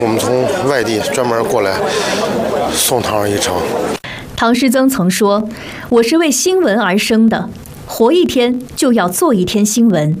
我们从外地专门过来送唐一程。 唐诗曾曾说：“我是为新闻而生的，活一天就要做一天新闻。”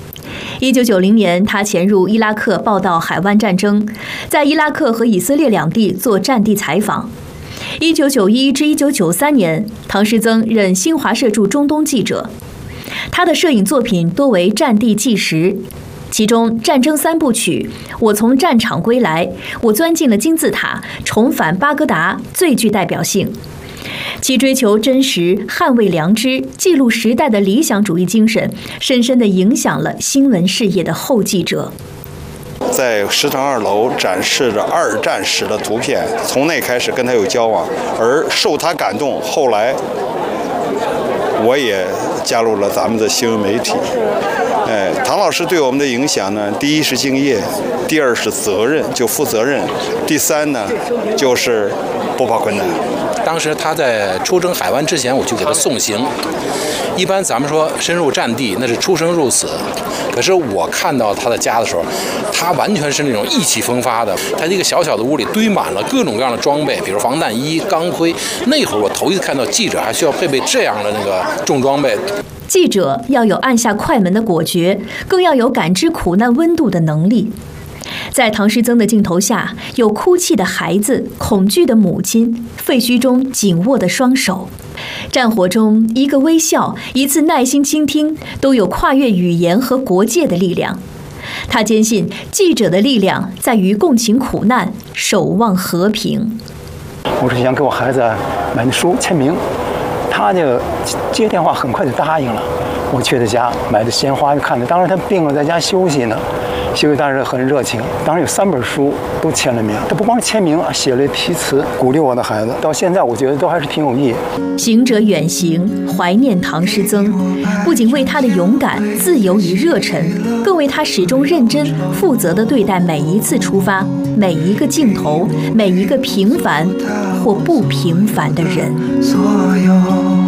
1990年，他潜入伊拉克报道海湾战争，在伊拉克和以色列两地做战地采访。1991至1993年，唐诗曾任新华社驻中东记者。他的摄影作品多为战地纪实，其中《战争三部曲》《我从战场归来》《我钻进了金字塔》《重返巴格达》最具代表性。 其追求真实、捍卫良知、记录时代的理想主义精神，深深地影响了新闻事业的后继者。 在食堂2楼展示着2战时的图片，从那开始跟他有交往，而受他感动，后来我也加入了咱们的新闻媒体。唐老师对我们的影响呢，第一是敬业，第二是责任，就负责任，第三呢就是不怕困难。 当时他在出征海湾之前，我就给他送行。一般咱们说深入战地，那是出生入死。可是我看到他的家的时候，他完全是那种意气风发的。他一个小小的屋里堆满了各种各样的装备，比如防弹衣、钢盔。那会儿我头一次看到记者还需要配备这样的那个重装备。 记者要有按下快门的果决，更要有感知苦难温度的能力。 在唐诗曾的镜头下，有哭泣的孩子、恐惧的母亲、废墟中紧握的双手。战火中，一个微笑、一次耐心倾听，都有跨越语言和国界的力量。他坚信，记者的力量在于共情苦难，守望和平。 我是想给我孩子买那书签名，他就接电话，很快就答应了。我去他家买的鲜花，就看着，当时他病了，在家休息呢。 修育当时很热情，当时有3本书都签了名。他不光是签名，写了题词，鼓励我的孩子。到现在，我觉得都还是挺有意义。 行者远行，怀念唐诗曾，不仅为他的勇敢、自由与热忱，更为他始终认真、负责地对待每一次出发、每一个镜头、每一个平凡或不平凡的人。所有。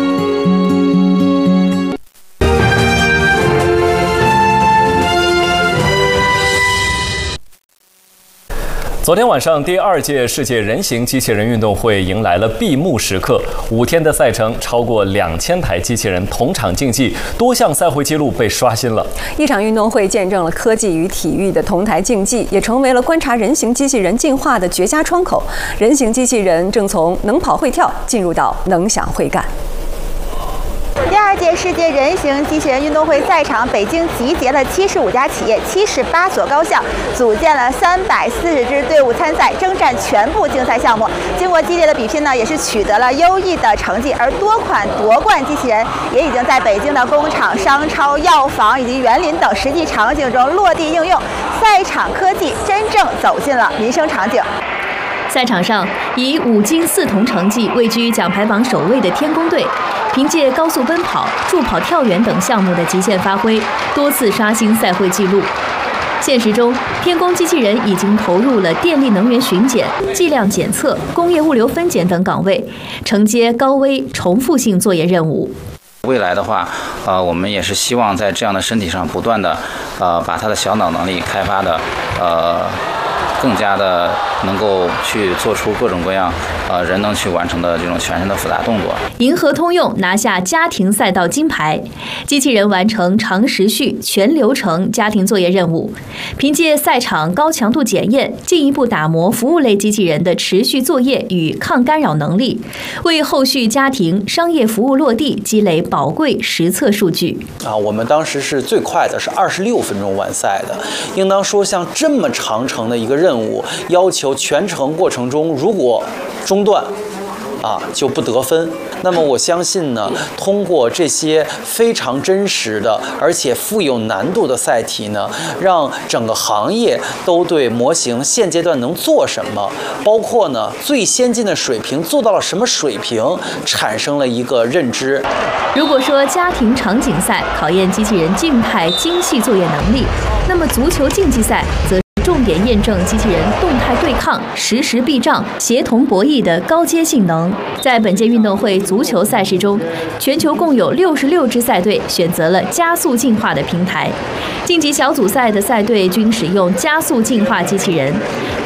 昨天晚上，第2届世界人形机器人运动会迎来了闭幕时刻。5天的赛程，超过2000台机器人同场竞技，多项赛会纪录被刷新了。 一场运动会见证了科技与体育的同台竞技，也成为了观察人形机器人进化的绝佳窗口。人形机器人正从能跑会跳进入到能想会干。 第2届世界人形机器人运动会赛场，北京集结了75家企业、78所高校，组建了340支队伍参赛，征战全部竞赛项目。经过激烈的比拼呢，也是取得了优异的成绩。而多款夺冠机器人也已经在北京的工厂、商超、药房以及园林等实际场景中落地应用，赛场科技真正走进了民生场景。 赛场上，以5金4铜成绩位居奖牌榜首位的天宫队，凭借高速奔跑、助跑跳远等项目的极限发挥，多次刷新赛会纪录。现实中，天宫机器人已经投入了电力能源巡检、计量检测、工业物流分拣等岗位，承接高危重复性作业任务。 未来的话，我们也是希望在这样的身体上不断的，把他的小脑能力开发的，更加的能够去做出各种各样，人能去完成的这种全身的复杂动作。 银河通用拿下家庭赛道金牌，机器人完成长时序、全流程家庭作业任务，凭借赛场高强度检验，进一步打磨服务类机器人的持续作业与抗干扰能力，为后续家庭、商业服务落地积累宝贵实测数据。 我们当时是最快的，是26分钟完赛的。应当说，像这么长程的一个任务，要求全程过程中如果中断，就不得分。那么我相信呢，通过这些非常真实的而且富有难度的赛题呢，让整个行业都对模型现阶段能做什么，包括呢最先进的水平做到了什么水平，产生了一个认知。 如果说家庭场景赛考验机器人静态精细作业能力，那么足球竞技赛则重点验证机器人动态对抗、实时避障、协同博弈的高阶性能。在本届运动会足球赛事中，全球共有66支赛队选择了加速进化的平台。晋级小组赛的赛队均使用加速进化机器人，